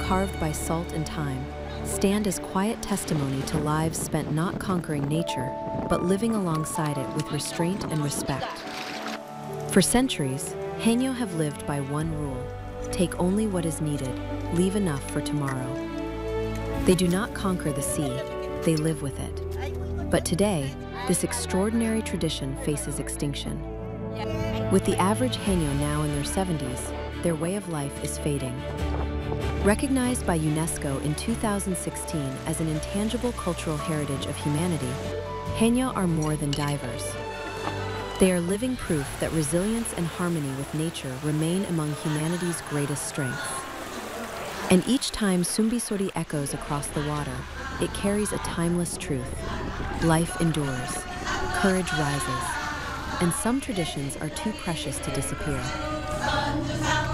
carved by salt and time, stand as quiet testimony to lives spent not conquering nature, but living alongside it with restraint and respect. For centuries, Haenyeo have lived by one rule: take only what is needed, leave enough for tomorrow. They do not conquer the sea, they live with it. But today, this extraordinary tradition faces extinction. With the average Haenyeo now in their 70s, their way of life is fading. Recognized by UNESCO in 2016 as an intangible cultural heritage of humanity, Haenyeo are more than divers. They are living proof that resilience and harmony with nature remain among humanity's greatest strengths. And each time Sumbisori echoes across the water, it carries a timeless truth. Life endures, courage rises, and some traditions are too precious to disappear.